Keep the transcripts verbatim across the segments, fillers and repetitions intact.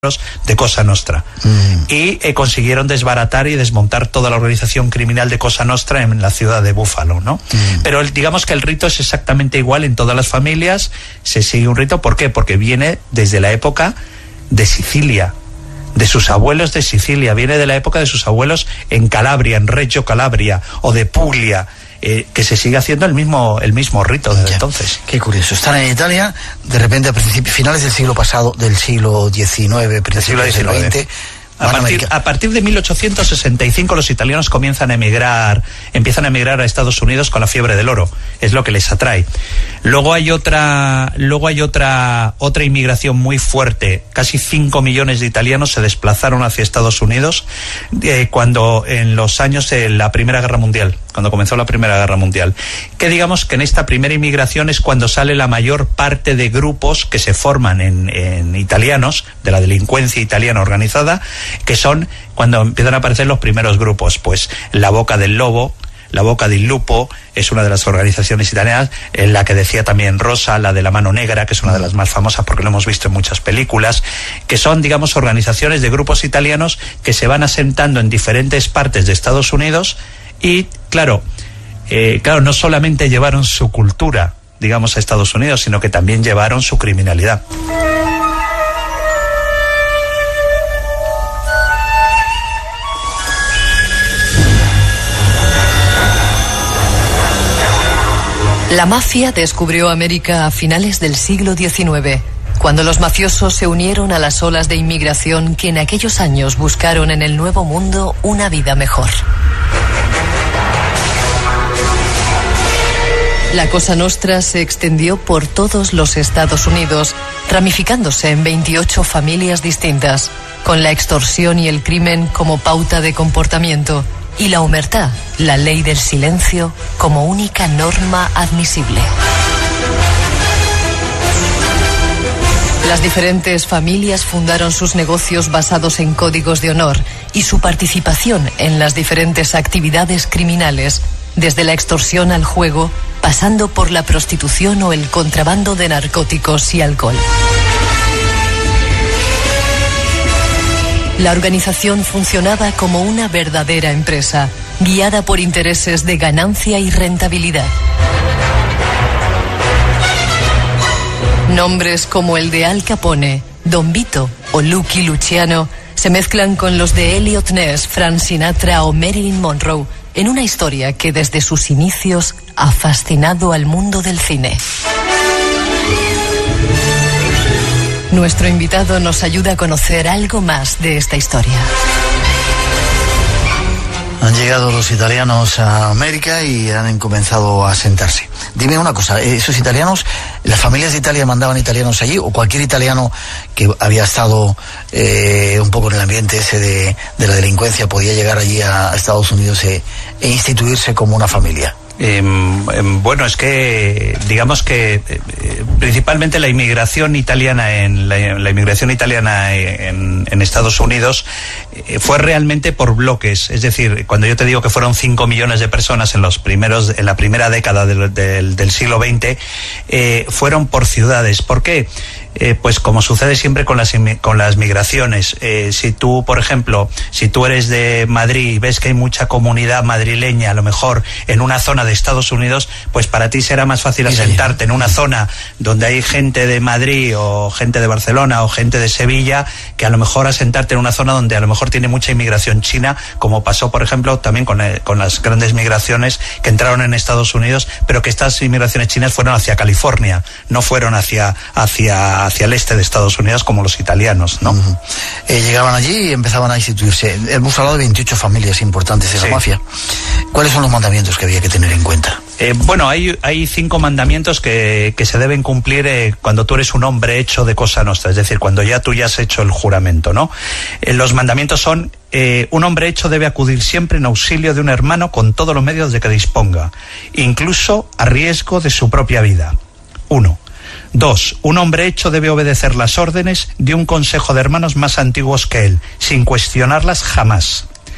de Cosa Nostra mm. y eh, consiguieron desbaratar y desmontar toda la organización criminal de Cosa Nostra en la ciudad de Búfalo, ¿no? Mm. Pero el, digamos que el rito es exactamente igual en todas las familias, se sigue un rito. ¿Por qué? Porque viene desde la época de Sicilia, de sus abuelos de Sicilia, viene de la época de sus abuelos en Calabria, en Reggio Calabria o de Puglia. Eh, que se sigue haciendo el mismo el mismo rito desde ya. entonces. Qué curioso. Están en Italia, de repente a principios, finales del siglo pasado, del siglo diecinueve, principios del siglo veinte. A partir, a partir de mil ochocientos sesenta y cinco los italianos comienzan a emigrar, empiezan a emigrar a Estados Unidos con la fiebre del oro, es lo que les atrae. Luego hay otra, luego hay otra, otra inmigración muy fuerte. Casi cinco millones de italianos se desplazaron hacia Estados Unidos eh, cuando en los años de la Primera Guerra Mundial, cuando comenzó la Primera Guerra Mundial. Que digamos que en esta primera inmigración es cuando sale la mayor parte de grupos que se forman en, en italianos, de la delincuencia italiana organizada, que son cuando empiezan a aparecer los primeros grupos, pues la Boca del Lobo, la Boca del Lupo es una de las organizaciones italianas, en la que decía también Rosa, la de la Mano Negra, que es una de las más famosas porque lo hemos visto en muchas películas, que son, digamos, organizaciones de grupos italianos que se van asentando en diferentes partes de Estados Unidos y, claro, eh, claro, no solamente llevaron su cultura, digamos, a Estados Unidos, sino que también llevaron su criminalidad. La mafia descubrió América a finales del siglo diecinueve, cuando los mafiosos se unieron a las olas de inmigración que en aquellos años buscaron en el Nuevo Mundo una vida mejor. La Cosa Nostra se extendió por todos los Estados Unidos, ramificándose en veintiocho familias distintas, con la extorsión y el crimen como pauta de comportamiento, y la omertá, la ley del silencio, como única norma admisible. Las diferentes familias fundaron sus negocios basados en códigos de honor y su participación en las diferentes actividades criminales, desde la extorsión al juego, pasando por la prostitución o el contrabando de narcóticos y alcohol. La organización funcionaba como una verdadera empresa, guiada por intereses de ganancia y rentabilidad. Nombres como el de Al Capone, Don Vito o Lucky Luciano se mezclan con los de Elliot Ness, Frank Sinatra o Marilyn Monroe en una historia que desde sus inicios ha fascinado al mundo del cine. Nuestro invitado nos ayuda a conocer algo más de esta historia. Han llegado los italianos a América y han comenzado a asentarse. Dime una cosa, ¿esos italianos, las familias de Italia mandaban italianos allí o cualquier italiano que había estado eh, un poco en el ambiente ese de, de la delincuencia podía llegar allí a Estados Unidos e, e instituirse como una familia? Eh, bueno, es que digamos que eh, principalmente la inmigración italiana en la, la inmigración italiana en, en Estados Unidos eh, fue realmente por bloques. Es decir, cuando yo te digo que fueron cinco millones de personas en los primeros en la primera década del, del, del siglo veinte, eh, fueron por ciudades. ¿Por qué? Eh, pues como sucede siempre con las con las migraciones, eh, si tú, por ejemplo, si tú eres de Madrid y ves que hay mucha comunidad madrileña, a lo mejor en una zona de Estados Unidos, pues para ti será más fácil asentarte en una zona donde hay gente de Madrid o gente de Barcelona o gente de Sevilla, que a lo mejor asentarte en una zona donde a lo mejor tiene mucha inmigración china, como pasó, por ejemplo, también con, eh, con las grandes migraciones que entraron en Estados Unidos, pero que estas inmigraciones chinas fueron hacia California, no fueron hacia hacia hacia el este de Estados Unidos como los italianos, ¿no? Uh-huh. Eh, llegaban allí y empezaban a instituirse. Hemos hablado de veintiocho familias importantes de la sí. mafia. ¿Cuáles son los mandamientos que había que tener en cuenta? Eh, bueno, hay, hay cinco mandamientos que, que se deben cumplir eh, cuando tú eres un hombre hecho de Cosa Nostra, es decir, cuando ya tú ya has hecho el juramento, ¿no? Eh, los mandamientos son: eh, un hombre hecho debe acudir siempre en auxilio de un hermano con todos los medios de que disponga, incluso a riesgo de su propia vida. Uno. Dos, un hombre hecho debe obedecer las órdenes de un consejo de hermanos más antiguos que él, sin cuestionarlas jamás.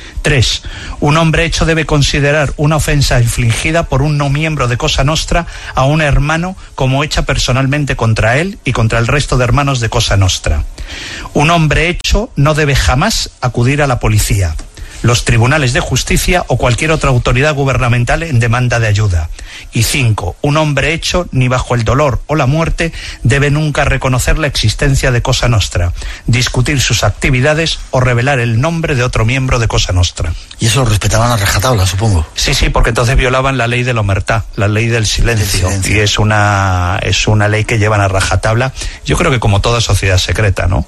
Tres, un hombre hecho debe considerar una ofensa infligida por un no miembro de Cosa Nostra a un hermano como hecha personalmente contra él y contra el resto de hermanos de Cosa Nostra. Un hombre hecho no debe jamás acudir a la policía, los tribunales de justicia o cualquier otra autoridad gubernamental en demanda de ayuda. Y cinco, un hombre hecho, ni bajo el dolor o la muerte, debe nunca reconocer la existencia de Cosa Nostra, discutir sus actividades o revelar el nombre de otro miembro de Cosa Nostra. Y eso lo respetaban a rajatabla, supongo. Sí, sí, porque entonces violaban la ley de l'omertà, la ley del silencio, del silencio. Y es una, es una ley que llevan a rajatabla, yo creo que como toda sociedad secreta, ¿no?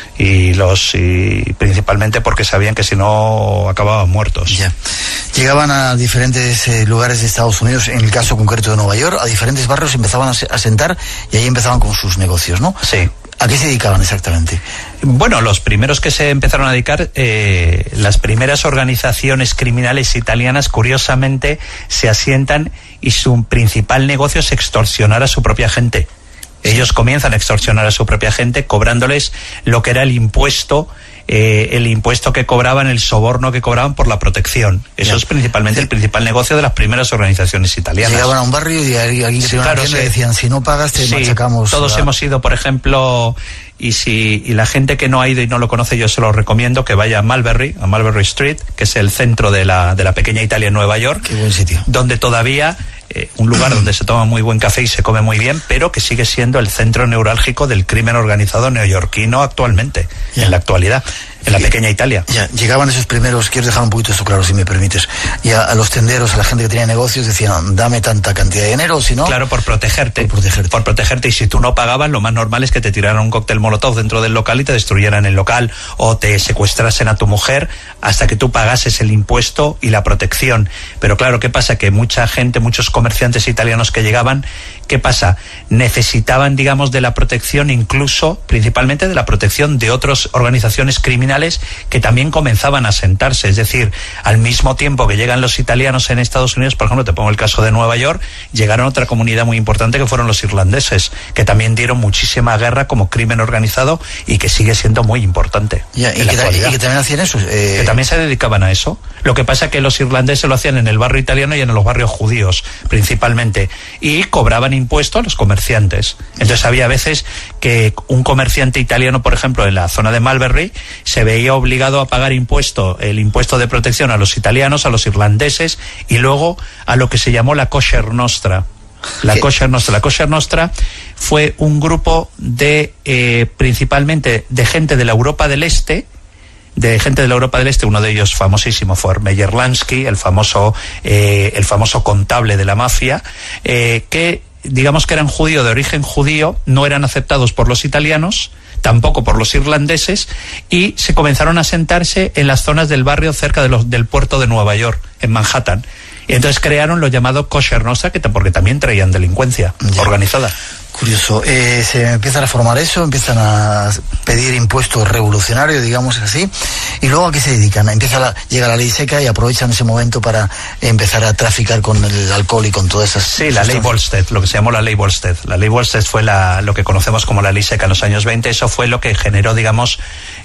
Y los y principalmente porque sabían que si no acababan muertos. Ya. Llegaban a diferentes eh, lugares de Estados Unidos, en el caso concreto de Nueva York, a diferentes barrios empezaban a, se, a sentar y ahí empezaban con sus negocios, ¿no? Sí. ¿A qué se dedicaban exactamente? Bueno, los primeros que se empezaron a dedicar, eh, las primeras organizaciones criminales italianas, curiosamente, se asientan y su principal negocio es extorsionar a su propia gente. Ellos comienzan a extorsionar a su propia gente cobrándoles lo que era el impuesto, eh, el impuesto que cobraban, el soborno que cobraban por la protección. Eso ya. Es principalmente el principal negocio de las primeras organizaciones italianas. Llegaban a un barrio y alguien que sí, claro, sí. le decían, si no pagas te sí, machacamos. Todos la... hemos ido, por ejemplo, y si y la gente que no ha ido y no lo conoce, yo se lo recomiendo que vaya a Mulberry, a Mulberry Street, que es el centro de la, de la pequeña Italia en Nueva York. Qué buen sitio. Donde todavía... Eh, un lugar donde se toma muy buen café y se come muy bien, pero que sigue siendo el centro neurálgico del crimen organizado neoyorquino actualmente, yeah. en la actualidad, en la pequeña Italia. Ya, llegaban esos primeros, quiero dejar un poquito esto claro, si me permites, y a, a los tenderos, a la gente que tenía negocios, decían, dame tanta cantidad de dinero, si no... Claro, por protegerte, por protegerte. Por protegerte, y si tú no pagabas, lo más normal es que te tiraran un cóctel molotov dentro del local y te destruyeran el local, o te secuestrasen a tu mujer hasta que tú pagases el impuesto y la protección. Pero claro, ¿qué pasa? Que mucha gente, muchos comerciantes italianos que llegaban, ¿qué pasa? Necesitaban, digamos, de la protección, incluso, principalmente de la protección de otras organizaciones criminales que también comenzaban a sentarse. Es decir, al mismo tiempo que llegan los italianos en Estados Unidos, por ejemplo, te pongo el caso de Nueva York, llegaron otra comunidad muy importante que fueron los irlandeses, que también dieron muchísima guerra como crimen organizado y que sigue siendo muy importante. Ya, y, que y que también hacían eso. Eh... Que también se dedicaban a eso. Lo que pasa es que los irlandeses lo hacían en el barrio italiano y en los barrios judíos, principalmente, y cobraban impuestos a los comerciantes. Entonces había veces que un comerciante italiano, por ejemplo, en la zona de Mulberry, se veía obligado a pagar impuesto, el impuesto de protección a los italianos, a los irlandeses y luego a lo que se llamó la Kosher Nostra. La Kosher Nostra. La Kosher Nostra fue un grupo de, eh, principalmente, de gente de la Europa del Este, de gente de la Europa del Este, uno de ellos famosísimo fue Meyer Lansky, el famoso, eh, el famoso contable de la mafia, eh, que digamos que eran judíos de origen judío, no eran aceptados por los italianos, tampoco por los irlandeses, y se comenzaron a sentarse en las zonas del barrio cerca de los, del puerto de Nueva York, en Manhattan. Y entonces crearon lo llamado Kosher Nostra, que porque también traían delincuencia ya. organizada. Curioso. Eh, se empiezan a formar eso, empiezan a pedir impuestos revolucionarios, digamos así, y luego ¿a qué se dedican? Empieza la, llega la ley seca y aprovechan ese momento para empezar a traficar con el alcohol y con todas esas... Sí, la ley Volstead, lo que se llamó la ley Volstead. La ley Volstead fue la, lo que conocemos como la ley seca en los años veinte. Eso fue lo que generó, digamos,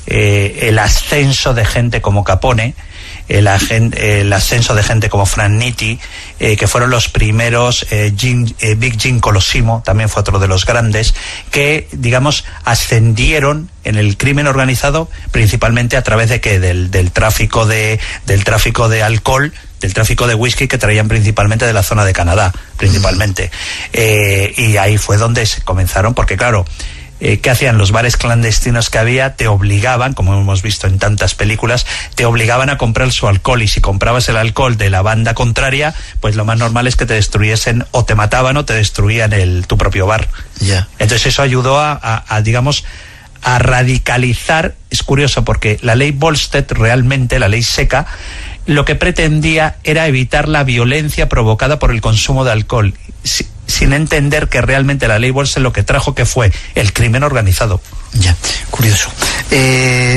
eh, el ascenso de gente como Capone, El, el ascenso de gente como Frank Nitti, eh, que fueron los primeros, eh, Jim, eh, Big Jim Colosimo, también fue otro de los grandes, que, digamos, ascendieron en el crimen organizado principalmente a través de que del, del tráfico de del tráfico de alcohol, del tráfico de whisky que traían principalmente de la zona de Canadá, principalmente. Eh, y ahí fue donde se comenzaron, porque claro, Eh, ¿qué hacían? Los bares clandestinos que había te obligaban, como hemos visto en tantas películas, te obligaban a comprar su alcohol, y si comprabas el alcohol de la banda contraria, pues lo más normal es que te destruyesen, o te mataban o te destruían el, tu propio bar. Yeah. Entonces eso ayudó a, a, a, digamos, a radicalizar. Es curioso porque la ley Volstead, realmente, la ley seca, lo que pretendía era evitar la violencia provocada por el consumo de alcohol, si, sin entender que realmente la ley Volstead lo que trajo que fue el crimen organizado. Ya, curioso. Eh,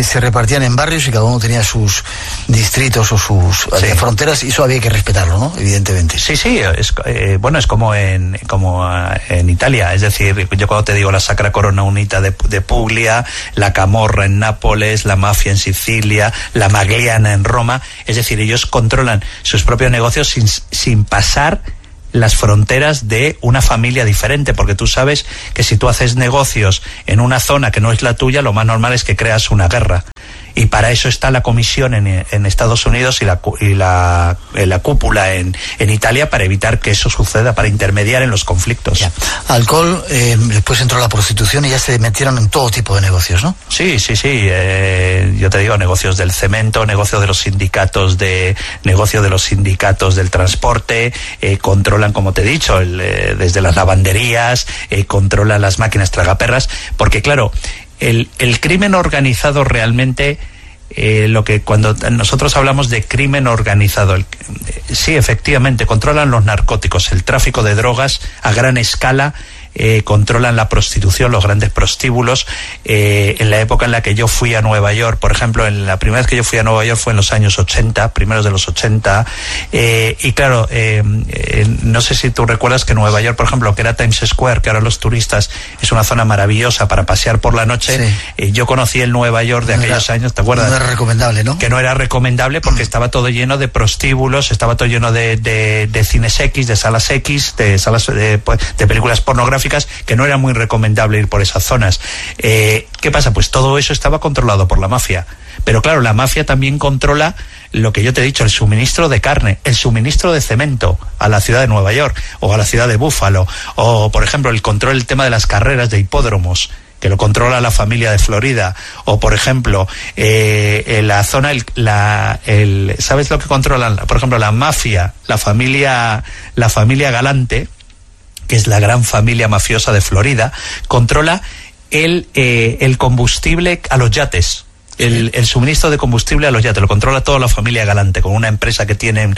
se, se repartían en barrios y cada uno tenía sus distritos o sus sí. fronteras, y eso había que respetarlo, ¿no? Evidentemente. Sí, sí, es, eh, bueno, es como en como en Italia, es decir, yo cuando te digo la Sacra Corona Unita de, de Puglia, la Camorra en Nápoles, la mafia en Sicilia, la Magliana en Roma, es decir, ellos controlan sus propios negocios sin, sin pasar las fronteras de una familia diferente, porque tú sabes que si tú haces negocios en una zona que no es la tuya, lo más normal es que creas una guerra. Y para eso está la comisión en, en Estados Unidos y la, y la, la cúpula en, en Italia, para evitar que eso suceda, para intermediar en los conflictos. Ya. Alcohol, eh, después entró la prostitución y ya se metieron en todo tipo de negocios, ¿no? Sí, sí, sí. Eh, yo te digo, negocios del cemento, negocio de los sindicatos de negocio de los sindicatos del transporte, eh, controlan, como te he dicho, el, eh, desde las lavanderías, eh, controlan las máquinas tragaperras, porque claro, El, el crimen organizado realmente, eh, lo que cuando nosotros hablamos de crimen organizado, el, eh, sí, efectivamente, controlan los narcóticos, el tráfico de drogas a gran escala, eh, controlan la prostitución, los grandes prostíbulos. Eh, en la época en la que yo fui a Nueva York, por ejemplo, en la primera vez que yo fui a Nueva York fue en los años ochenta, primeros de los ochenta, eh, y claro, eh, eh, no sé si tú recuerdas que Nueva York, por ejemplo, que era Times Square, que ahora los turistas es una zona maravillosa para pasear por la noche, sí. eh, yo conocí el Nueva York de no aquellos era, años, ¿te acuerdas? No era recomendable, ¿no? Que no era recomendable porque estaba todo lleno de prostíbulos, estaba todo lleno de, de, de cines X, de salas X, de salas de, de películas pornográficas, que no era muy recomendable ir por esas zonas. Eh, ¿Qué pasa? Pues todo eso estaba controlado por la mafia. Pero claro, la mafia también controla lo que yo te he dicho, el suministro de carne, el suministro de cemento a la ciudad de Nueva York o a la ciudad de Búfalo, o por ejemplo el control del tema de las carreras de hipódromos, que lo controla la familia de Florida, o por ejemplo eh, en la zona, el, la, el, ¿sabes lo que controlan? Por ejemplo, la mafia, la familia, la familia Galante, que es la gran familia mafiosa de Florida, controla el, eh, el combustible a los yates. El, el suministro de combustible a los yates lo controla toda la familia Galante, con una empresa que tienen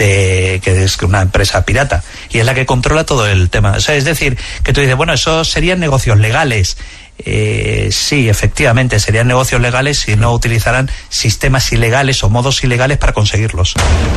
de que es una empresa pirata, y es la que controla todo el tema. O sea, es decir, que tú dices, bueno, eso serían negocios legales. Eh, sí, efectivamente, serían negocios legales si no utilizaran sistemas ilegales o modos ilegales para conseguirlos.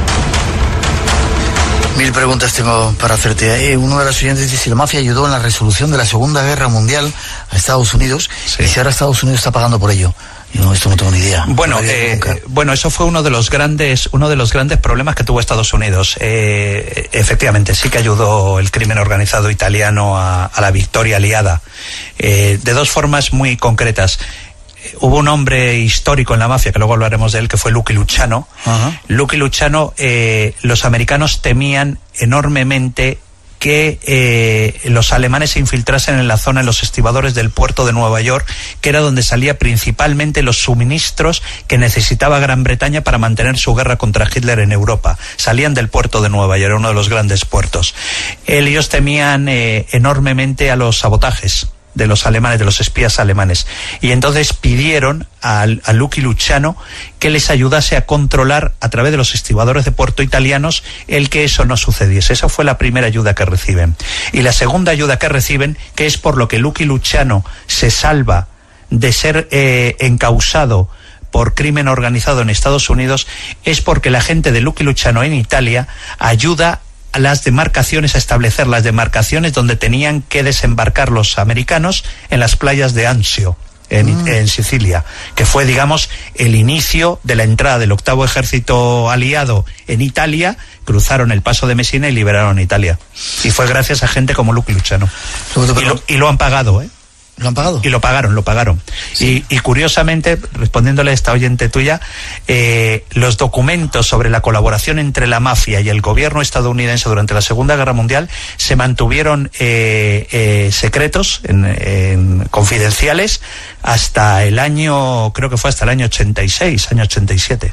Mil preguntas tengo para hacerte. Eh, uno de los oyentes dice si la mafia ayudó en la resolución de la Segunda Guerra Mundial a Estados Unidos, sí. Y si ahora Estados Unidos está pagando por ello. Yo esto no tengo ni idea. Bueno, eh, bueno, eso fue uno de los grandes, uno de los grandes problemas que tuvo Estados Unidos. Eh, efectivamente, sí que ayudó el crimen organizado italiano a, a la victoria aliada, eh, de dos formas muy concretas. Hubo un hombre histórico en la mafia, que luego hablaremos de él, que fue Lucky Luciano. Uh-huh. Lucky Luciano, eh, los americanos temían enormemente que eh, los alemanes se infiltrasen en la zona, en los estibadores del puerto de Nueva York, que era donde salía principalmente los suministros que necesitaba Gran Bretaña para mantener su guerra contra Hitler en Europa. Salían del puerto de Nueva York, era uno de los grandes puertos. Ellos temían eh, enormemente a los sabotajes de los alemanes, de los espías alemanes, y entonces pidieron a, a Lucky Luciano que les ayudase a controlar a través de los estibadores de puerto italianos el que eso no sucediese. Esa fue la primera ayuda que reciben. Y la segunda ayuda que reciben, que es por lo que Lucky Luciano se salva de ser eh, encausado por crimen organizado en Estados Unidos, es porque la gente de Lucky Luciano en Italia ayuda a las demarcaciones, a establecer las demarcaciones donde tenían que desembarcar los americanos en las playas de Anzio, en, mm. en Sicilia, que fue, digamos, el inicio de la entrada del octavo ejército aliado en Italia. Cruzaron el paso de Messina y liberaron Italia. Y fue gracias a gente como Lucky Luciano. Y lo, y lo han pagado, ¿eh? ¿Lo han pagado? Y lo pagaron, lo pagaron. Sí. Y, y curiosamente, respondiéndole a esta oyente tuya, eh, los documentos sobre la colaboración entre la mafia y el gobierno estadounidense durante la Segunda Guerra Mundial se mantuvieron eh, eh, secretos, en, en, confidenciales, hasta el año, creo que fue hasta el año ochenta y seis, año ochenta y siete.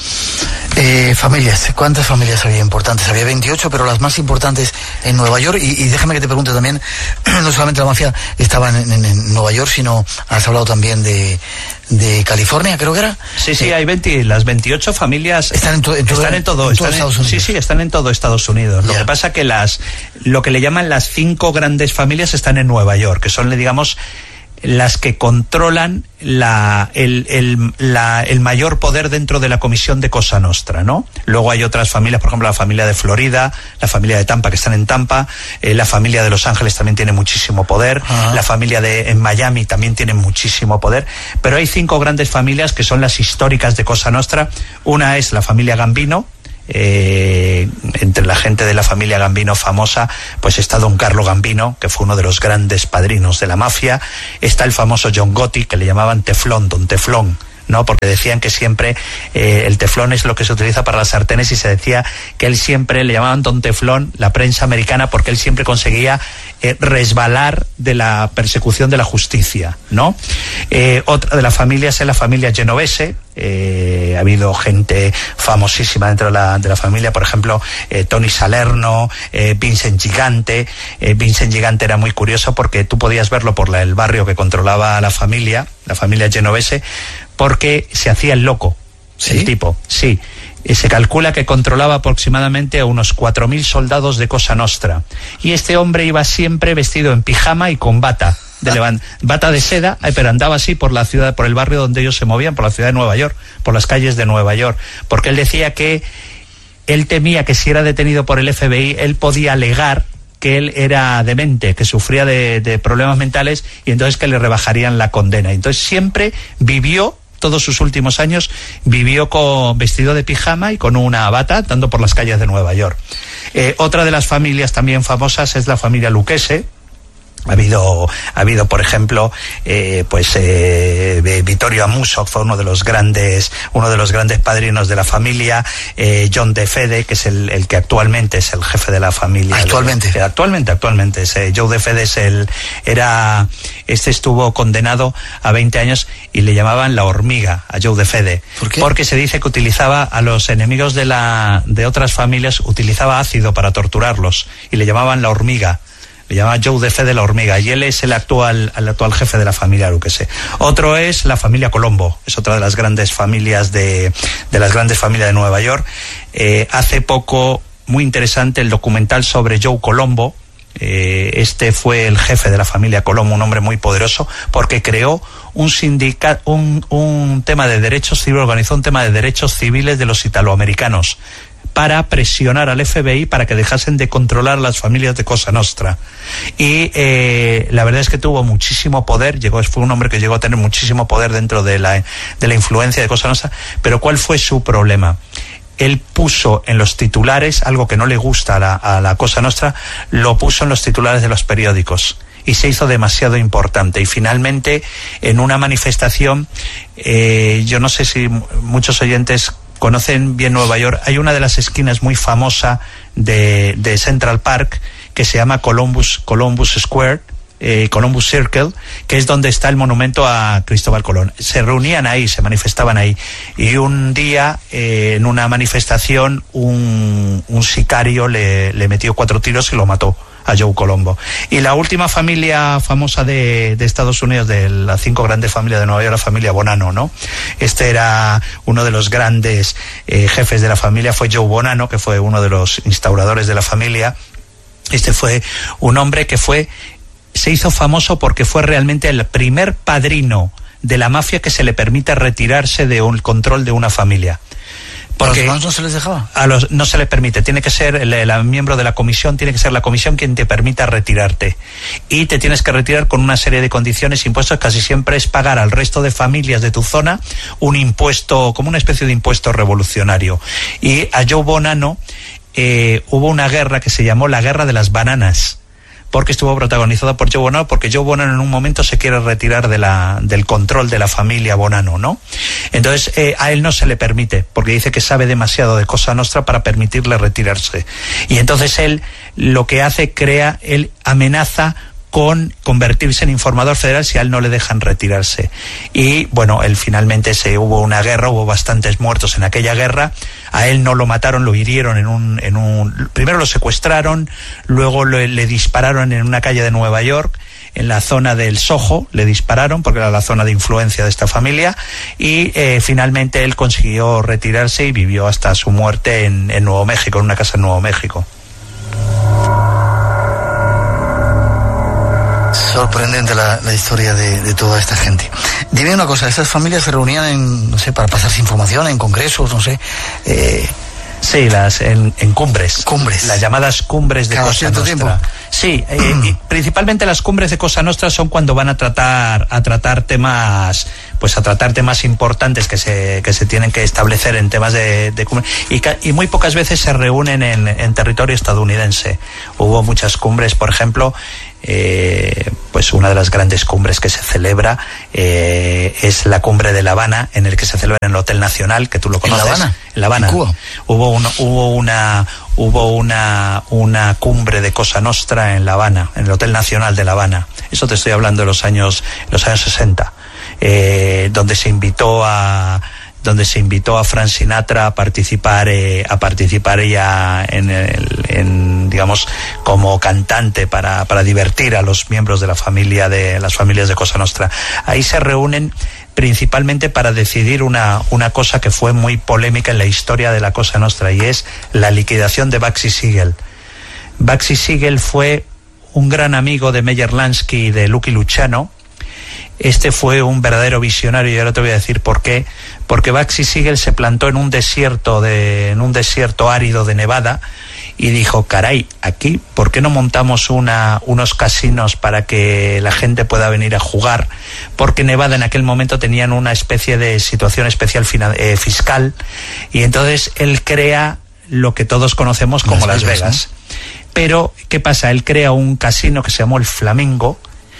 Eh, familias, ¿cuántas familias había importantes? Había veintiocho, pero las más importantes en Nueva York. Y, y déjame que te pregunte también, no solamente la mafia estaba en, en, en Nueva York, sino has hablado también de, de California, creo que era. Sí, sí, eh, hay veinte, las veintiocho familias están en, to, en todo, están en todo, en están todo en, Estados Unidos. Sí, sí, están en todo Estados Unidos. Yeah. Lo que pasa que las, lo que le llaman las cinco grandes familias están en Nueva York, que son, digamos, las que controlan la, el, el, la, el mayor poder dentro de la comisión de Cosa Nostra, ¿no? Luego hay otras familias, por ejemplo, la familia de Florida, la familia de Tampa, que están en Tampa, eh, la familia de Los Ángeles también tiene muchísimo poder, uh-huh. la familia de en Miami también tiene muchísimo poder, pero hay cinco grandes familias que son las históricas de Cosa Nostra. Una es la familia Gambino. Eh, entre la gente de la familia Gambino famosa, pues está don Carlo Gambino, que fue uno de los grandes padrinos de la mafia. Está el famoso John Gotti, que le llamaban Teflón, don Teflón, ¿no? Porque decían que siempre eh, el teflón es lo que se utiliza para las sartenes, y se decía que él siempre, le llamaban don Teflón, la prensa americana, porque él siempre conseguía eh, resbalar de la persecución de la justicia, ¿no? Eh, otra de las familias es la familia Genovese. Eh, ha habido gente famosísima dentro de la, de la familia, por ejemplo, eh, Tony Salerno, eh, Vincent Gigante. Eh, Vincent Gigante era muy curioso porque tú podías verlo por la, el barrio que controlaba la familia, la familia Genovese, porque se hacía el loco, ¿sí? El tipo, sí. Eh, se calcula que controlaba aproximadamente a unos cuatro mil soldados de Cosa Nostra. Y este hombre iba siempre vestido en pijama y con bata. De levant, bata de seda, pero andaba así por la ciudad, por el barrio donde ellos se movían, por la ciudad de Nueva York, por las calles de Nueva York, porque él decía que él temía que si era detenido por el F B I, él podía alegar que él era demente, que sufría de, de problemas mentales, y entonces que le rebajarían la condena. Entonces siempre vivió, todos sus últimos años, vivió con vestido de pijama y con una bata, andando por las calles de Nueva York. Eh, otra de las familias también famosas es la familia Lucchese. Ha habido, ha habido, por ejemplo, eh, pues eh, Vittorio Amuso, que fue uno de los grandes, uno de los grandes padrinos de la familia, eh, John De Fede, que es el, el que actualmente es el jefe de la familia. Actualmente. De, actualmente, actualmente. Es, eh, Joe De Fede es el, era, este estuvo condenado a veinte años y le llamaban la hormiga a Joe De Fede. ¿Por qué? Porque se dice que utilizaba a los enemigos de la, de otras familias, utilizaba ácido para torturarlos y le llamaban la hormiga. Le llama Joe De Fede la hormiga, y él es el actual, el actual jefe de la familia Lucchese. Otro es la familia Colombo, es otra de las grandes familias de, de las grandes familias de Nueva York. Eh, hace poco, muy interesante, el documental sobre Joe Colombo. Eh, este fue el jefe de la familia Colombo, un hombre muy poderoso, porque creó un sindicato, un, un tema de derechos civiles, organizó un tema de derechos civiles de los italoamericanos, para presionar al F B I para que dejasen de controlar las familias de Cosa Nostra. Y eh, la verdad es que tuvo muchísimo poder, llegó, fue un hombre que llegó a tener muchísimo poder dentro de la, de la influencia de Cosa Nostra, pero ¿cuál fue su problema? Él puso en los titulares, algo que no le gusta a la, a la Cosa Nostra, lo puso en los titulares de los periódicos, y se hizo demasiado importante. Y finalmente, en una manifestación, eh, yo no sé si muchos oyentes conocen bien Nueva York, hay una de las esquinas muy famosa de, de Central Park que se llama Columbus, Columbus Square, eh, Columbus Circle, que es donde está el monumento a Cristóbal Colón. Se reunían ahí, se manifestaban ahí, y un día eh, en una manifestación un, un sicario le, le metió cuatro tiros y lo mató a Joe Colombo. Y la última familia famosa de, de Estados Unidos, de las cinco grandes familias de Nueva York, la familia Bonanno, ¿no? Este era uno de los grandes eh, jefes de la familia, fue Joe Bonanno, que fue uno de los instauradores de la familia. Este fue un hombre que fue, se hizo famoso porque fue realmente el primer padrino de la mafia que se le permite retirarse de un control de una familia. Porque ¿a los demás no se les dejaba? A los, no se les permite, tiene que ser el, el miembro de la comisión, tiene que ser la comisión quien te permita retirarte. Y te tienes que retirar con una serie de condiciones, impuestos, casi siempre es pagar al resto de familias de tu zona un impuesto, como una especie de impuesto revolucionario. Y a Joe Bonanno eh, hubo una guerra que se llamó la Guerra de las Bananas, porque estuvo protagonizada por Joe Bonanno, porque Joe Bonanno en un momento se quiere retirar de la, del control de la familia Bonanno, ¿no? Entonces, eh, a él no se le permite, porque dice que sabe demasiado de Cosa Nostra para permitirle retirarse. Y entonces él lo que hace, crea, él amenaza con convertirse en informador federal si a él no le dejan retirarse. Y bueno, él finalmente se hubo una guerra, hubo bastantes muertos en aquella guerra. A él no lo mataron, lo hirieron en un, en un, primero lo secuestraron, luego le, le dispararon en una calle de Nueva York, en la zona del Soho, le dispararon porque era la zona de influencia de esta familia, y eh, finalmente él consiguió retirarse y vivió hasta su muerte en, en Nuevo México, en una casa en Nuevo México. Sorprendente la, la historia de, de toda esta gente. Dime una cosa, ¿esas familias se reunían en, no sé, para pasarse información, en congresos, no sé? Eh... Sí, las en, en cumbres. Cumbres. Las llamadas cumbres de Cada Cosa cierto Nostra. tiempo. Sí, eh, y principalmente las cumbres de Cosa Nostra son cuando van a tratar a tratar temas, pues a tratar temas importantes que se que se tienen que establecer en temas de, de cumbre, y, y muy pocas veces se reúnen en, en territorio estadounidense. Hubo muchas cumbres, por ejemplo, eh, pues una de las grandes cumbres que se celebra eh, es la cumbre de La Habana, en el que se celebra en el Hotel Nacional, que tú lo conoces. ¿En La Habana? En La Habana. ¿En Cuba? Hubo un, hubo una hubo una una cumbre de Cosa Nostra en La Habana, en el Hotel Nacional de La Habana. Eso te estoy hablando de los años los años sesenta, eh, donde se invitó a donde se invitó a Frank Sinatra a participar eh, a participar ella en, el, en digamos como cantante para para divertir a los miembros de la familia de las familias de Cosa Nostra. Ahí se reúnen principalmente para decidir una una cosa que fue muy polémica en la historia de la Cosa Nostra, y es la liquidación de Bugsy Siegel. Bugsy Siegel fue un gran amigo de Meyer Lansky y de Lucky Luciano. Este fue un verdadero visionario, y ahora te voy a decir por qué. Porque Bugsy Siegel se plantó en un desierto de, en un desierto árido de Nevada y dijo, caray, aquí, ¿por qué no montamos una, unos casinos para que la gente pueda venir a jugar? Porque Nevada en aquel momento tenían una especie de situación especial fina, eh, fiscal, y entonces él crea lo que todos conocemos como Las, Las Vegas. Vegas, ¿no? Pero, ¿qué pasa? Él crea un casino que se llamó el Flamingo,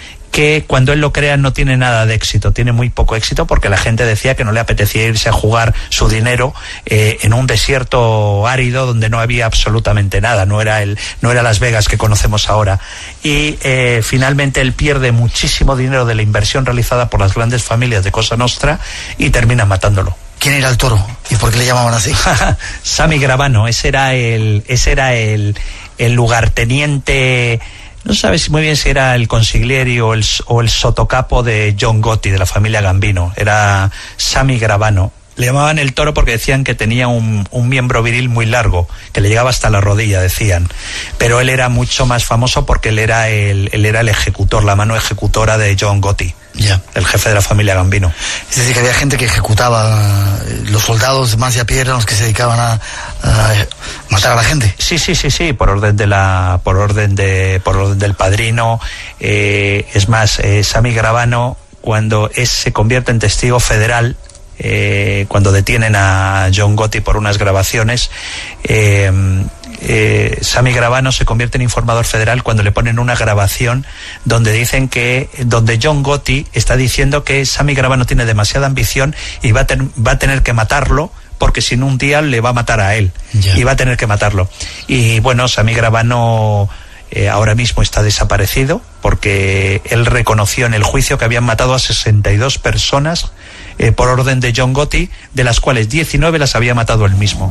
que cuando él lo crea no tiene nada de éxito, tiene muy poco éxito, porque la gente decía que no le apetecía irse a jugar su dinero eh, en un desierto árido donde no había absolutamente nada, no era el no era Las Vegas que conocemos ahora. Y eh, finalmente él pierde muchísimo dinero de la inversión realizada por las grandes familias de Cosa Nostra y termina matándolo. ¿Quién era el toro? ¿Y por qué le llamaban así? Sammy Gravano, ese era el ese era el, el lugarteniente. No sabes muy bien si era el consigliere o el, o el sotocapo de John Gotti, de la familia Gambino. Era Sammy Gravano. Le llamaban el toro porque decían que tenía un, un miembro viril muy largo, que le llegaba hasta la rodilla, decían. Pero él era mucho más famoso porque él era el, él era el ejecutor, la mano ejecutora de John Gotti, yeah. el jefe de la familia Gambino. Es decir, que había gente que ejecutaba, los soldados más de a pie eran los que se dedicaban a, a matar a la gente. Sí, sí, sí, sí, por orden de la, por orden de, por orden del padrino. Eh, es más, eh, Sammy Gravano, cuando es, se convierte en testigo federal, Eh, cuando detienen a John Gotti por unas grabaciones, eh, eh, Sammy Gravano se convierte en informador federal cuando le ponen una grabación donde dicen que, donde John Gotti está diciendo que Sammy Gravano tiene demasiada ambición y va a, ten, va a tener que matarlo, porque si no un día le va a matar a él, yeah. y va a tener que matarlo. Y bueno, Sammy Gravano eh, ahora mismo está desaparecido, porque él reconoció en el juicio que habían matado a sesenta y dos personas Eh, por orden de John Gotti, de las cuales diecinueve las había matado él mismo.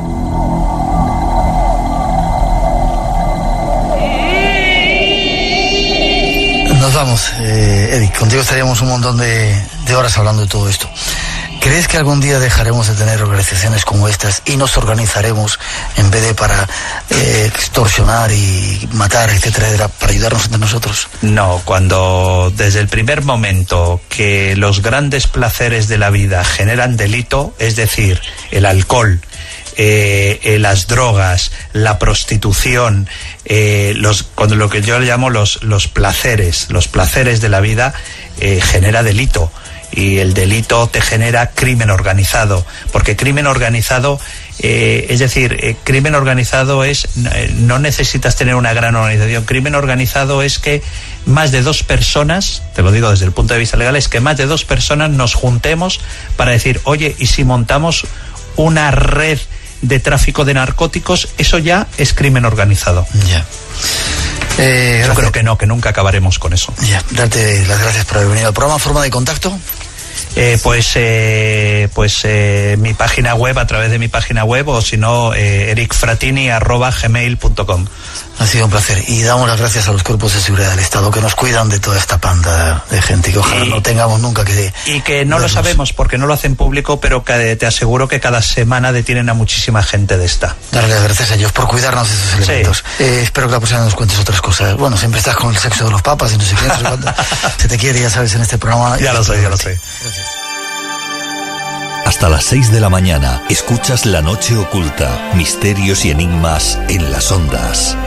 Nos vamos, eh, Eddie, contigo estaríamos un montón de, de horas hablando de todo esto. ¿Crees que algún día dejaremos de tener organizaciones como estas y nos organizaremos en vez de para eh, extorsionar y matar, etcétera, para ayudarnos entre nosotros? No, cuando desde el primer momento que los grandes placeres de la vida generan delito, es decir, el alcohol, eh, eh, las drogas, la prostitución, eh, los, cuando lo que yo le llamo los, los placeres, los placeres de la vida, eh, genera delito. Y el delito te genera crimen organizado, porque crimen organizado, eh, es decir, eh, crimen organizado es, eh, no necesitas tener una gran organización. Crimen organizado es que más de dos personas, te lo digo desde el punto de vista legal, es que más de dos personas nos juntemos para decir, oye, ¿y si montamos una red de tráfico de narcóticos? Eso ya es crimen organizado. Ya. Yeah. Eh, Yo creo que no, que nunca acabaremos con eso. Ya, darte las gracias por haber venido al programa. ¿Forma de contacto? Eh, pues eh, pues eh, mi página web, a través de mi página web, o si no, eh, ericfratini arroba gmail punto com. Ha sido un placer y damos las gracias a los cuerpos de seguridad del Estado que nos cuidan de toda esta panda de gente que ojalá y, no tengamos nunca que... Y que no vernos. Lo sabemos porque no lo hacen público, pero que te aseguro que cada semana detienen a muchísima gente de esta. Darle las gracias a ellos por cuidarnos de esos elementos. Sí. Eh, espero que la próxima nos cuentes otras cosas. Bueno, siempre estás con el sexo de los papas y no sé qué, no sé cuánto. Se te quiere, ya sabes, en este programa. Ya lo sé, ya lo sé. Gracias. Hasta las seis de la mañana escuchas La Noche Oculta, misterios y enigmas en las ondas.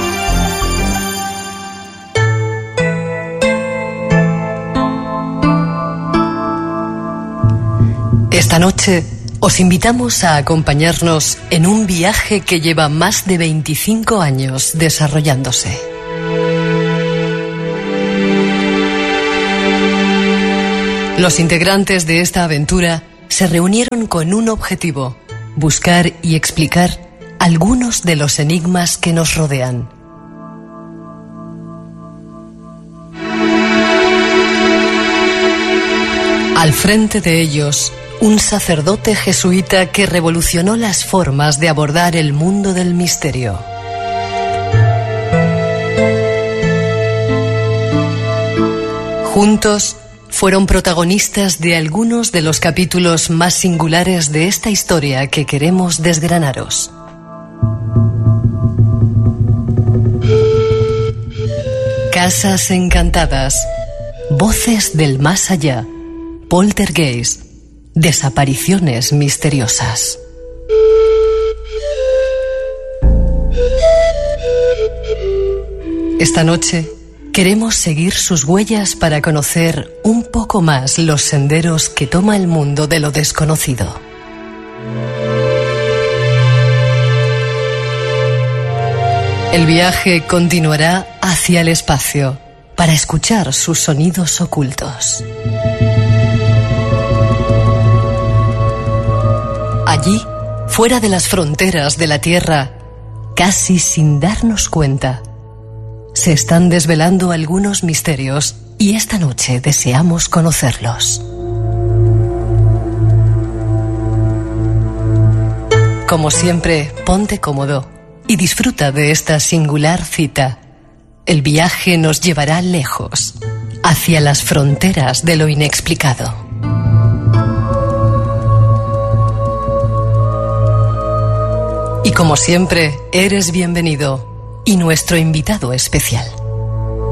Esta noche os invitamos a acompañarnos en un viaje que lleva más de veinticinco años desarrollándose. Los integrantes de esta aventura se reunieron con un objetivo: buscar y explicar algunos de los enigmas que nos rodean. Al frente de ellos, un sacerdote jesuita que revolucionó las formas de abordar el mundo del misterio. Juntos, fueron protagonistas de algunos de los capítulos más singulares de esta historia que queremos desgranaros. Casas encantadas, voces del más allá, poltergeist, desapariciones misteriosas. Esta noche queremos seguir sus huellas para conocer un poco más los senderos que toma el mundo de lo desconocido. El viaje continuará hacia el espacio para escuchar sus sonidos ocultos. Allí, fuera de las fronteras de la Tierra, casi sin darnos cuenta, se están desvelando algunos misterios y esta noche deseamos conocerlos. Como siempre, ponte cómodo y disfruta de esta singular cita. El viaje nos llevará lejos, hacia las fronteras de lo inexplicado. Y como siempre, eres bienvenido y nuestro invitado especial.